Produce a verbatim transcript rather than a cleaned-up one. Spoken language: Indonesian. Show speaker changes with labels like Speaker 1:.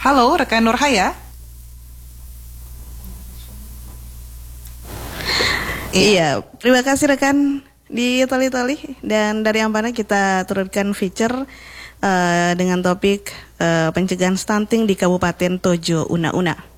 Speaker 1: Halo, rekan Nurhaya.
Speaker 2: Iya, terima kasih rekan di Tali-Tali. Dan dari Ampana kita turunkan feature uh, dengan topik uh, pencegahan stunting di Kabupaten Tojo Una-Una.